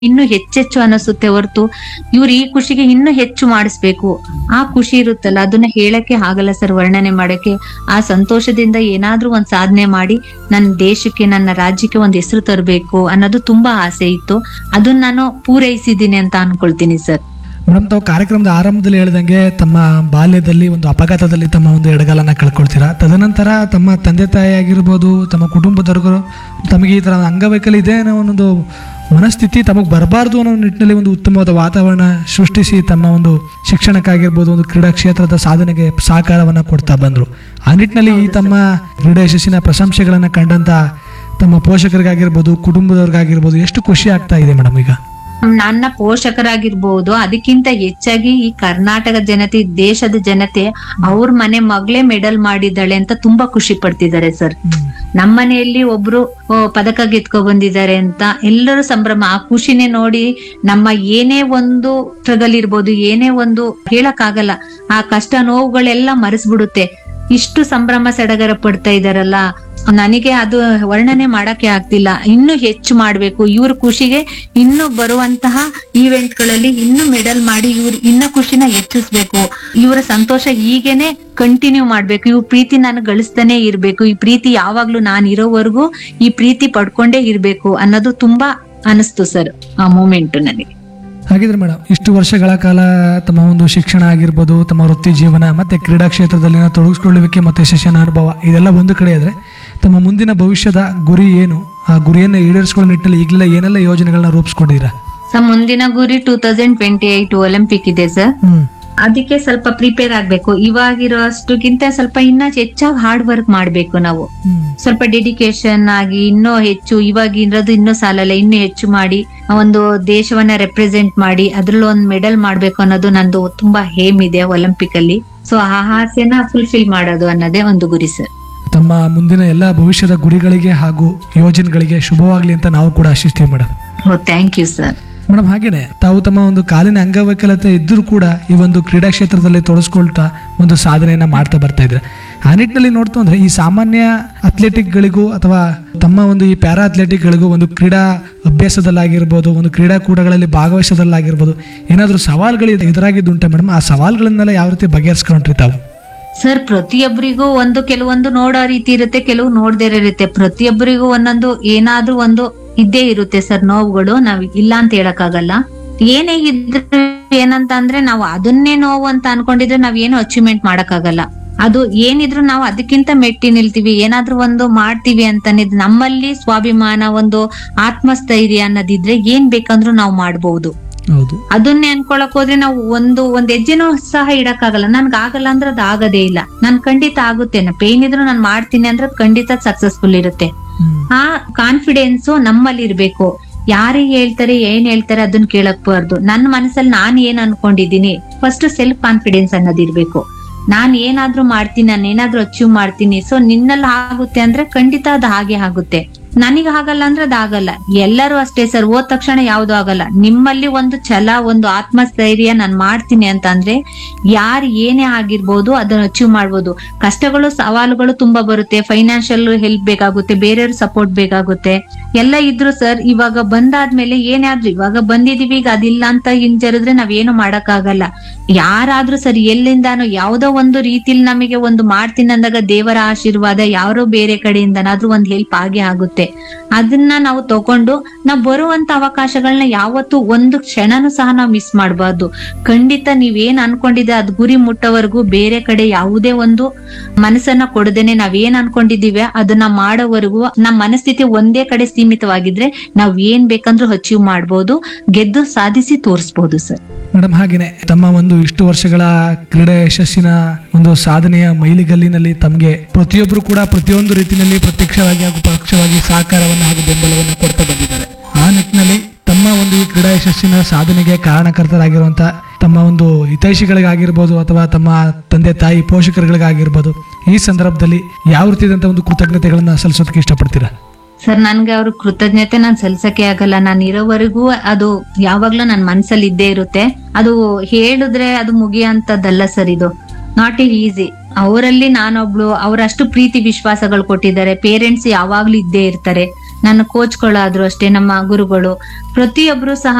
ಇನ್ನೂ ಹೆಚ್ಚೆಚ್ಚು ಅನಿಸುತ್ತೆ ಹೊರತು ಇವ್ರು ಈ ಖುಷಿಗೆ ಇನ್ನೂ ಹೆಚ್ಚು ಮಾಡಿಸ್ಬೇಕು. ಆ ಖುಷಿ ಇರುತ್ತಲ್ಲ, ಅದನ್ನ ಹೇಳಕ್ಕೆ ಆಗಲ್ಲ ಸರ್, ವರ್ಣನೆ ಮಾಡಕ್ಕೆ. ಆ ಸಂತೋಷದಿಂದ ಏನಾದ್ರೂ ಒಂದ್ ಸಾಧನೆ ಮಾಡಿ ನನ್ನ ದೇಶಕ್ಕೆ, ನನ್ನ ರಾಜ್ಯಕ್ಕೆ ಒಂದ್ ಹೆಸರು ತರಬೇಕು ಅನ್ನೋದು ತುಂಬಾ ಆಸೆ ಇತ್ತು. ಅದನ್ನ ನಾನು ಪೂರೈಸಿದ್ದೀನಿ ಅಂತ ಅನ್ಕೊಳ್ತೀನಿ ಸರ್. ಮೇಡಮ್, ತಾವು ಕಾರ್ಯಕ್ರಮದ ಆರಂಭದಲ್ಲಿ ಹೇಳಿದಂಗೆ ತಮ್ಮ ಬಾಲ್ಯದಲ್ಲಿ ಒಂದು ಅಪಘಾತದಲ್ಲಿ ತಮ್ಮ ಒಂದು ಎಡಗಾಲನ್ನ ಕಳ್ಕೊಳ್ತೀರಾ. ತದನಂತರ ತಮ್ಮ ತಂದೆ ತಾಯಿ ಆಗಿರ್ಬೋದು, ತಮ್ಮ ಕುಟುಂಬದವರಿಗೂ ತಮಗೆ ಈ ಥರ ಅಂಗವೈಕಲ್ಯ ಇದೆ ಅನ್ನೋ ಒಂದು ಮನಸ್ಥಿತಿ ತಮಗೆ ಬರಬಾರ್ದು ಅನ್ನೋ ನಿಟ್ಟಿನಲ್ಲಿ ಒಂದು ಉತ್ತಮವಾದ ವಾತಾವರಣ ಸೃಷ್ಟಿಸಿ ತಮ್ಮ ಒಂದು ಶಿಕ್ಷಣಕ್ಕಾಗಿರ್ಬೋದು, ಒಂದು ಕ್ರೀಡಾ ಕ್ಷೇತ್ರದ ಸಾಧನೆಗೆ ಸಹಕಾರವನ್ನು ಕೊಡ್ತಾ ಬಂದರು. ಆ ನಿಟ್ಟಿನಲ್ಲಿ ಈ ತಮ್ಮ ಕ್ರೀಡಾ ಯಶಸ್ಸಿನ ಪ್ರಶಂಸೆಗಳನ್ನು ಕಂಡಂಥ ತಮ್ಮ ಪೋಷಕರಿಗಾಗಿರ್ಬೋದು, ಕುಟುಂಬದವ್ರಿಗಾಗಿರ್ಬೋದು ಎಷ್ಟು ಖುಷಿ ಆಗ್ತಾ ಇದೆ ಮೇಡಮ್ ಈಗ? ನನ್ನ ಪೋಷಕರಾಗಿರ್ಬೋದು, ಅದಕ್ಕಿಂತ ಹೆಚ್ಚಾಗಿ ಈ ಕರ್ನಾಟಕ ಜನತೆ, ದೇಶದ ಜನತೆ ಅವ್ರ ಮನೆ ಮಗಳೇ ಮೆಡಲ್ ಮಾಡಿದ್ದಾಳೆ ಅಂತ ತುಂಬಾ ಖುಷಿ ಪಡ್ತಿದ್ದಾರೆ ಸರ್. ನಮ್ಮನೆಯಲ್ಲಿ ಒಬ್ರು ಪದಕ ಗೆದ್ಕೊ ಬಂದಿದ್ದಾರೆ ಅಂತ ಎಲ್ಲರೂ ಸಂಭ್ರಮ. ಆ ಖುಷಿನೇ ನೋಡಿ ನಮ್ಮ ಏನೇ ಒಂದು ಸ್ಟ್ರಗಲ್ ಇರ್ಬೋದು, ಏನೇ ಒಂದು ಹೇಳಕ್ಕಾಗಲ್ಲ, ಆ ಕಷ್ಟ ನೋವುಗಳೆಲ್ಲ ಮರೆಸ್ಬಿಡುತ್ತೆ. ಇಷ್ಟು ಸಂಭ್ರಮ ಸಡಗರ ಪಡ್ತಾ ಇದಾರಲ್ಲ, ನನಗೆ ಅದು ವರ್ಣನೆ ಮಾಡಕ್ಕೆ ಆಗ್ತಿಲ್ಲ. ಇನ್ನೂ ಹೆಚ್ಚು ಮಾಡ್ಬೇಕು ಇವ್ರ ಖುಷಿಗೆ. ಇನ್ನು ಬರುವಂತಹ ಈವೆಂಟ್ ಗಳಲ್ಲಿ ಇನ್ನೂ ಮೆಡಲ್ ಮಾಡಿ ಇನ್ನ ಖುಷಿನ ಹೆಚ್ಚಿಸ್ಬೇಕು. ಇವರ ಸಂತೋಷ ಹೀಗೇನೆ ಕಂಟಿನ್ಯೂ ಮಾಡ್ಬೇಕು. ಇವ್ರ ಪ್ರೀತಿ ನಾನು ಗಳಿಸ್ತಾನೆ ಇರ್ಬೇಕು. ಈ ಪ್ರೀತಿ ಯಾವಾಗ್ಲೂ ನಾನು ಇರೋವರೆಗೂ ಈ ಪ್ರೀತಿ ಪಡ್ಕೊಂಡೇ ಇರ್ಬೇಕು ಅನ್ನೋದು ತುಂಬಾ ಅನಿಸ್ತು ಸರ್ ಆ ಮೂಮೆಂಟ್ ನನಗೆ. ಹಾಗಿದ್ರೆ ಮೇಡಮ್, ಇಷ್ಟು ವರ್ಷಗಳ ಕಾಲ ತಮ್ಮ ಒಂದು ಶಿಕ್ಷಣ ಆಗಿರ್ಬೋದು, ತಮ್ಮ ವೃತ್ತಿ ಜೀವನ ಮತ್ತೆ ಕ್ರೀಡಾ ಕ್ಷೇತ್ರದಲ್ಲಿನ ತೊಡಗಿಸ್ಕೊಳ್ಳುವಿಕೆ ಮತ್ತು ಯಶಸ್ಸಿನ ಅನುಭವ ಇದೆಲ್ಲ ಒಂದು ಕಡೆ ಇದ್ರೆ, ತಮ್ಮ ಮುಂದಿನ ಭವಿಷ್ಯದ ಗುರಿ ಏನು? ಆ ಗುರಿಯನ್ನು ಈಡೇರಿಸಿಕೊಳ್ಳೋ ನಿಟ್ಟಿನಲ್ಲಿ ಈಗಲೇ ಏನೆಲ್ಲ ಯೋಜನೆಗಳನ್ನ ರೂಪಿಸ್ಕೊಂಡಿದ್ದೀರಾ? ಸರ್, ಮುಂದಿನ ಗುರಿ 2028 ಒಲಿಂಪಿಕ್ ಇದೆ ಸರ್. ಅದಕ್ಕೆ ಸ್ವಲ್ಪ ಪ್ರಿಪೇರ್ ಆಗ್ಬೇಕು. ಇವಾಗಿರೋ ಅಷ್ಟಕ್ಕಿಂತ ಸ್ವಲ್ಪ ಇನ್ನ ಹೆಚ್ಚಾಗಿ ಹಾರ್ಡ್ ವರ್ಕ್ ಮಾಡ್ಬೇಕು ನಾವು. ಸ್ವಲ್ಪ ಡೆಡಿಕೇಶನ್ ಆಗಿ ಇನ್ನೂ ಹೆಚ್ಚು, ಇವಾಗಿರೋದು ಇನ್ನೂ ಸಾಲಲ್ಲ, ಇನ್ನೂ ಹೆಚ್ಚು ಮಾಡಿ ಒಂದು ದೇಶವನ್ನ ರೆಪ್ರೆಸೆಂಟ್ ಮಾಡಿ ಅದ್ರಲ್ಲಿ ಒಂದು ಮೆಡಲ್ ಮಾಡ್ಬೇಕು ಅನ್ನೋದು ನಂದು ತುಂಬಾ ಹೇಮ್ ಇದೆ ಒಲಿಂಪಿಕ್ ಅಲ್ಲಿ. ಸೊ ಆ ಆಸೆನ ಫುಲ್ಫಿಲ್ ಮಾಡೋದು ಅನ್ನೋದೇ ಒಂದು ಗುರಿ ಸರ್. ತಮ್ಮ ಮುಂದಿನ ಎಲ್ಲ ಭವಿಷ್ಯದ ಗುರಿಗಳಿಗೆ ಹಾಗೂ ಯೋಜನೆಗಳಿಗೆ ಶುಭವಾಗ್ಲಿ ಅಂತ ನಾವು ಕೂಡ ಆಶಿಸ್ತೀವಿ madam. Thank you sir. Madam, ಹಾಗೇನೆ ತಾವು ತಮ್ಮ ಒಂದು ಕಾಲಿನ ಅಂಗವೈಕಲ್ಯತೆ ಇದ್ರೂ ಕೂಡ ಈ ಒಂದು ಕ್ರೀಡಾ ಕ್ಷೇತ್ರದಲ್ಲಿ ತೊಡಗಿಸ್ಕೊಳ್ತಾ ಒಂದು ಸಾಧನೆಯನ್ನ ಮಾಡ್ತಾ ಬರ್ತಾ ಇದ್ರೆ, ಆ ನಿಟ್ಟಿನಲ್ಲಿ ನೋಡ್ತು ಅಂದ್ರೆ ಈ ಸಾಮಾನ್ಯ ಅಥ್ಲೆಟಿಕ್ಗಳಿಗೂ ಅಥವಾ ತಮ್ಮ ಒಂದು ಈ ಪ್ಯಾರಾ ಅಥ್ಲೆಟಿಕ್ಗಳಿಗೂ ಒಂದು ಕ್ರೀಡಾ ಅಭ್ಯಾಸದಲ್ಲಾಗಿರ್ಬೋದು, ಒಂದು ಕ್ರೀಡಾಕೂಟಗಳಲ್ಲಿ ಭಾಗವಹಿಸೋದಲ್ಲಾಗಿರ್ಬೋದು ಏನಾದರೂ ಸವಾಲುಗಳು ಎದುರಾಗಿದ್ದುಂಟೆ ಮೇಡಮ್? ಆ ಸವಾಲುಗಳನ್ನೆಲ್ಲ ಯಾವ ರೀತಿ ಬಗೆಹರಿಸ್ಕೊಂಡ್ರಿ ತಾವು? ಸರ್, ಪ್ರತಿಯೊಬ್ಬರಿಗೂ ಕೆಲವೊಂದು ನೋಡೋ ರೀತಿ ಇರುತ್ತೆ, ಕೆಲವು ನೋಡದೇ ಇರುತ್ತೆ. ಪ್ರತಿಯೊಬ್ಬರಿಗೂ ಒಂದೊಂದು ಏನಾದ್ರೂ ಒಂದು ಇದ್ದೇ ಇರುತ್ತೆ ಸರ್ ನೋವುಗಳು. ನಾವ್ ಇಲ್ಲ ಅಂತ ಹೇಳಕ್ಕಾಗಲ್ಲ. ಏನೇ ಇದ್ರು ಏನಂತ ಅಂದ್ರೆ ನಾವು ಅದನ್ನೇ ನೋವು ಅಂತ ಅನ್ಕೊಂಡಿದ್ರೆ ನಾವ್ ಏನು ಅಚೀವ್ಮೆಂಟ್ ಮಾಡಕ್ಕಾಗಲ್ಲ. ಅದು ಏನಿದ್ರು ನಾವು ಅದಕ್ಕಿಂತ ಮೆಟ್ಟಿ ನಿಲ್ತೀವಿ, ಏನಾದ್ರೂ ಒಂದು ಮಾಡ್ತೀವಿ ಅಂತನಿದ್ ನಮ್ಮಲ್ಲಿ ಸ್ವಾಭಿಮಾನ, ಒಂದು ಆತ್ಮಸ್ಥೈರ್ಯ ಅನ್ನೋದಿದ್ರೆ ಏನ್ ಬೇಕಂದ್ರೂ ನಾವು ಮಾಡ್ಬಹುದು. ಅದನ್ನೇ ಅನ್ಕೊಳಕ್ ಹೋದ್ರೆ ನಾವು ಒಂದ್ ಹೆಜ್ಜೆನೂ ಸಹ ಇಡಕ್ಕಾಗಲ್ಲ. ನನ್ಗ ಆಗಲ್ಲ ಅಂದ್ರೆ ಅದ್ ಆಗದೇ ಇಲ್ಲ. ನನ್ ಖಂಡಿತ ಆಗುತ್ತೆ, ಪೇನ್ ಇದ್ರು ನಾನ್ ಮಾಡ್ತೀನಿ ಅಂದ್ರೆ ಖಂಡಿತ ಸಕ್ಸಸ್ಫುಲ್ ಇರುತ್ತೆ. ಆ ಕಾನ್ಫಿಡೆನ್ಸ್ ನಮ್ಮಲ್ಲಿ ಇರ್ಬೇಕು. ಯಾರಿಗೆ ಹೇಳ್ತಾರೆ ಏನ್ ಹೇಳ್ತಾರೆ ಅದನ್ನ ಕೇಳಕ್ಬಾರ್ದು. ನನ್ನ ಮನಸ್ಸಲ್ಲಿ ನಾನ್ ಏನ್ ಅನ್ಕೊಂಡಿದೀನಿ, ಫಸ್ಟ್ ಸೆಲ್ಫ್ ಕಾನ್ಫಿಡೆನ್ಸ್ ಅನ್ನೋದಿರ್ಬೇಕು. ನಾನ್ ಏನಾದ್ರೂ ಮಾಡ್ತೀನಿ, ನಾನು ಏನಾದ್ರೂ ಅಚೀವ್ ಮಾಡ್ತೀನಿ, ಸೊ ನಿನ್ನಲ್ಲಿ ಆಗುತ್ತೆ ಅಂದ್ರೆ ಖಂಡಿತ ಅದು ಹಾಗೆ ಆಗುತ್ತೆ. ನನಗ್ ಆಗಲ್ಲ ಅಂದ್ರೆ ಅದಾಗಲ್ಲ. ಎಲ್ಲರೂ ಅಷ್ಟೇ ಸರ್, ಹೋದ ತಕ್ಷಣ ಯಾವ್ದು ಆಗಲ್ಲ. ನಿಮ್ಮಲ್ಲಿ ಒಂದು ಛಲ, ಒಂದು ಆತ್ಮಸ್ಥೈರ್ಯ ನಾನ್ ಮಾಡ್ತೀನಿ ಅಂತ ಅಂದ್ರೆ ಯಾರು ಏನೇ ಆಗಿರ್ಬೋದು ಅದನ್ನ ಅಚೀವ್ ಮಾಡ್ಬೋದು. ಕಷ್ಟಗಳು, ಸವಾಲುಗಳು ತುಂಬಾ ಬರುತ್ತೆ. ಫೈನಾನ್ಷಿಯಲ್ ಹೆಲ್ಪ್ ಬೇಕಾಗುತ್ತೆ, ಬೇರೆಯವ್ರ ಸಪೋರ್ಟ್ ಬೇಕಾಗುತ್ತೆ, ಎಲ್ಲ ಇದ್ರು ಸರ್. ಇವಾಗ ಬಂದಾದ್ಮೇಲೆ ಏನಾದ್ರೂ ಇವಾಗ ಬಂದಿದೀವಿ, ಈಗ ಅದಿಲ್ಲ ಅಂತ ಹಿಂಜರಿದ್ರೆ ನಾವೇನು ಮಾಡಕ್ ಆಗಲ್ಲ. ಯಾರಾದ್ರೂ ಸರಿ ಎಲ್ಲಿಂದಾನು ಯಾವ್ದೋ ಒಂದು ರೀತಿಲಿ ನಮಗೆ ಒಂದು ಮಾಡ್ತೀನಿ ಅಂದಾಗ ದೇವರ ಆಶೀರ್ವಾದ ಯಾರೋ ಬೇರೆ ಕಡೆಯಿಂದನಾದ್ರೂ ಒಂದ್ ಹೆಲ್ಪ್ ಆಗೇ ಆಗುತ್ತೆ. ಅದನ್ನ ನಾವು ತಗೊಂಡು ನಾವು ಬರುವಂತ ಅವಕಾಶಗಳನ್ನ ಯಾವತ್ತು ಒಂದು ಕ್ಷಣನೂ ಸಹ ನಾವು ಮಿಸ್ ಮಾಡಬಾರ್ದು. ಖಂಡಿತ ನೀವೇನ್ ಅನ್ಕೊಂಡಿದ್ರೆ ಅದ್ ಗುರಿ ಮುಟ್ಟೋವರೆಗೂ ಬೇರೆ ಕಡೆ ಯಾವುದೇ ಒಂದು ಮನಸ್ಸನ್ನ ಕೊಡದೇನೆ ನಾವೇನ್ ಅನ್ಕೊಂಡಿದೀವಿ ಅದನ್ನ ಮಾಡೋವರೆಗೂ ನಮ್ಮ ಮನಸ್ಥಿತಿ ಒಂದೇ ಕಡೆ ಸೀಮಿತವಾಗಿದ್ರೆ ನಾವ್ ಏನ್ ಬೇಕಂದ್ರೂ ಅಚೀವ್ ಮಾಡ್ಬೋದು, ಗೆದ್ದು ಸಾಧಿಸಿ ತೋರಿಸಬಹುದು ಸರ್. ಮೇಡಮ್, ಹಾಗೇನೆ ತಮ್ಮ ಒಂದು ಇಷ್ಟು ವರ್ಷಗಳ ಕ್ರೀಡಾ ಯಶಸ್ಸಿನ ಒಂದು ಸಾಧನೆಯ ಮೈಲಿಗಲ್ಲಿನಲ್ಲಿ ತಮಗೆ ಪ್ರತಿಯೊಬ್ಬರು ಕೂಡ ಪ್ರತಿಯೊಂದು ರೀತಿಯಲ್ಲಿ ಪ್ರತ್ಯಕ್ಷವಾಗಿ ಹಾಗೂ ಪರೋಕ್ಷವಾಗಿ ಸಹಕಾರವನ್ನು ಹಾಗೂ ಬೆಂಬಲವನ್ನು ಕೊಡ್ತಾ ಬಂದಿದ್ದಾರೆ. ಆ ನಿಟ್ಟಿನಲ್ಲಿ ತಮ್ಮ ಒಂದು ಈ ಕ್ರೀಡಾ ಯಶಸ್ಸಿನ ಸಾಧನೆಗೆ ಕಾರಣಕರ್ತರಾಗಿರುವಂತಹ ತಮ್ಮ ಒಂದು ಹಿತೈಷಿಗಳಿಗಾಗಿರ್ಬೋದು ಅಥವಾ ತಮ್ಮ ತಂದೆ ತಾಯಿ ಪೋಷಕರುಗಳಿಗಾಗಿರ್ಬೋದು ಈ ಸಂದರ್ಭದಲ್ಲಿ ಯಾವ ರೀತಿಯಾದಂತಹ ಒಂದು ಕೃತಜ್ಞತೆಗಳನ್ನ ಸಲ್ಲಿಸೋದಕ್ಕೆ ಇಷ್ಟಪಡ್ತೀರಾ? ಸರ್, ನನ್ಗೆ ಅವ್ರ ಕೃತಜ್ಞತೆ ನಾನ್ ಸಲ್ಸಕ್ಕೆ ಆಗಲ್ಲ. ನಾನು ಇರೋವರೆಗೂ ಅದು ಯಾವಾಗ್ಲೂ ನನ್ ಮನ್ಸಲ್ಲಿ ಇದ್ದೇ ಇರುತ್ತೆ. ಅದು ಹೇಳಿದ್ರೆ ಅದು ಮುಗಿಯಂತದ್ದಲ್ಲ ಸರ್. ಇದು ನಾಟ್ ಈಸಿ. ಅವರಲ್ಲಿ ನಾನೊಬ್ಳು, ಅವರಷ್ಟು ಪ್ರೀತಿ ವಿಶ್ವಾಸಗಳು ಕೊಟ್ಟಿದ್ದಾರೆ. ಪೇರೆಂಟ್ಸ್ ಯಾವಾಗ್ಲೂ ಇದ್ದೇ ಇರ್ತಾರೆ. ನನ್ನ ಕೋಚ್ಗಳಾದ್ರು ಅಷ್ಟೇ, ನಮ್ಮ ಗುರುಗಳು ಪ್ರತಿಯೊಬ್ರು ಸಹ